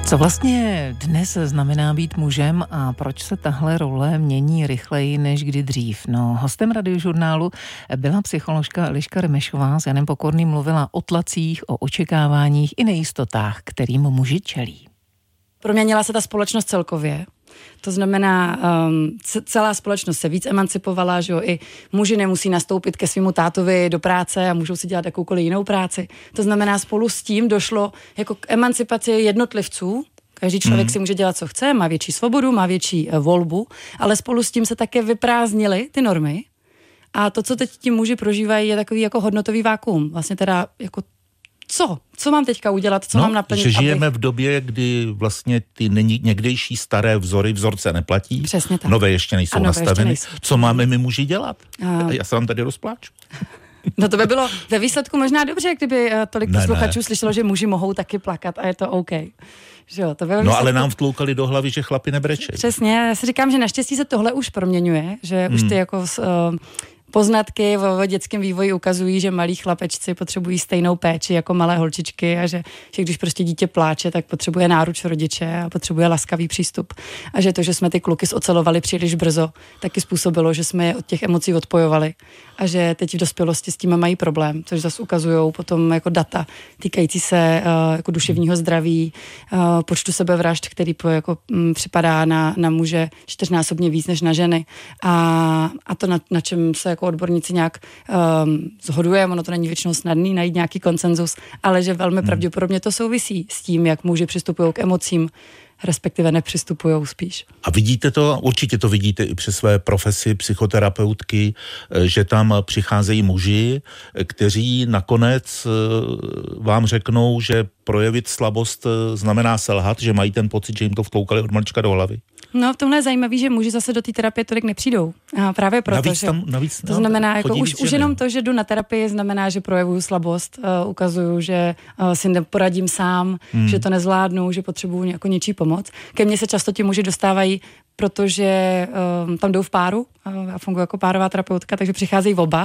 Co vlastně dnes znamená být mužem a proč se tahle role mění rychleji než kdy dřív? No, hostem Radiožurnálu byla psycholožka Eliška Remešová. S Janem Pokorným mluvila o tlacích, o očekáváních i nejistotách, kterým muži čelí. Proměnila se ta společnost celkově. To znamená, celá společnost se víc emancipovala, že jo, i muži nemusí nastoupit ke svému tátovi do práce a můžou si dělat jakoukoliv jinou práci. To znamená, spolu s tím došlo jako k emancipaci jednotlivců. Každý člověk si může dělat, co chce, má větší svobodu, má větší volbu, ale spolu s tím se také vyprázdnily ty normy. A to, co teď ti muži prožívají, je takový jako hodnotový vákuum. Vlastně teda jako Co mám teďka udělat, co mám naplnit? Že žijeme v době, kdy vlastně ty někdejší staré vzorce neplatí. Přesně tak. Nové ještě nejsou nastaveny. Co máme my muži dělat? Já se vám tady rozpláču. No to by bylo ve výsledku možná dobře, kdyby tolik posluchačů slyšelo, že muži mohou taky plakat a je to OK. Že jo, to by no ale nám vtloukali do hlavy, že chlapi nebrečejí. Přesně, já si říkám, že naštěstí se tohle už proměňuje, že už ty jako poznatky o dětském vývoji ukazují, že malí chlapečci potřebují stejnou péči jako malé holčičky a že když prostě dítě pláče, tak potřebuje náruč rodiče a potřebuje laskavý přístup. A že to, že jsme ty kluky zocelovali příliš brzo, taky způsobilo, že jsme je od těch emocí odpojovali a že teď v dospělosti s tím mají problém, což zase ukazují potom jako data týkající se jako duševního zdraví, počtu sebevražd, který jako připadá na muže 4násobně víc než na ženy a to, na čem se jako odborníci nějak shodujeme, ono to není většinou snadný najít nějaký konsenzus, ale že velmi pravděpodobně to souvisí s tím, jak muži přistupují k emocím, respektive nepřistupují spíš. A vidíte to, určitě to vidíte i při své profesi psychoterapeutky, že tam přicházejí muži, kteří nakonec vám řeknou, že projevit slabost znamená selhat, že mají ten pocit, že jim to vtloukali od malička do hlavy. No, v tomhle je zajímavý, že muži zase do té terapie tolik nepřijdou. A právě proto, navíc to znamená, jako už jenom to, že jdu na terapii, znamená, že projevuju slabost, ukazuju, že si neporadím sám, že to nezvládnu, že potřebuju jako něčí pomoc. Ke mně se často ti muži dostávají, protože tam jdou v páru, a funguji jako párová terapeutka, takže přicházejí oba.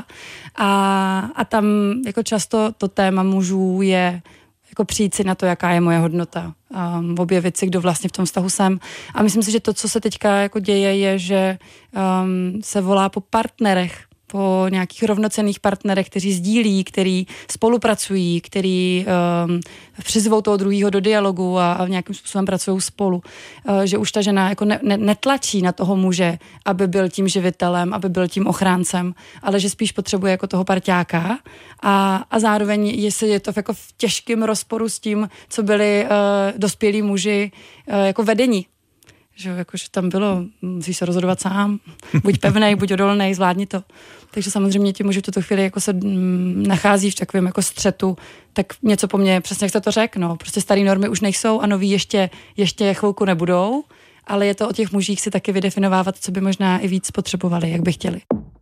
A tam jako často to téma mužů je jako přijít si na to, jaká je moje hodnota. Objevit si, kdo vlastně v tom vztahu jsem. A myslím si, že to, co se teďka jako děje, je, že se volá po partnerech, po nějakých rovnocenných partnerech, kteří sdílí, kteří spolupracují, kteří přizvou toho druhého do dialogu a nějakým způsobem pracují spolu. Že už ta žena jako netlačí na toho muže, aby byl tím živitelem, aby byl tím ochráncem, ale že spíš potřebuje jako toho parťáka a zároveň je to jako v těžkém rozporu s tím, co byli dospělí muži jako vedení. Že jakože tam bylo, musíš se rozhodovat sám, buď pevnej, buď odolnej, zvládni to. Takže samozřejmě ti muži v tuto chvíli jako se nachází v takovém jako střetu, tak něco po mně, přesně jak jste to řekl, no, prostě staré normy už nejsou a nový ještě chvilku nebudou, ale je to o těch mužích si taky vydefinovávat, co by možná i víc potřebovali, jak by chtěli.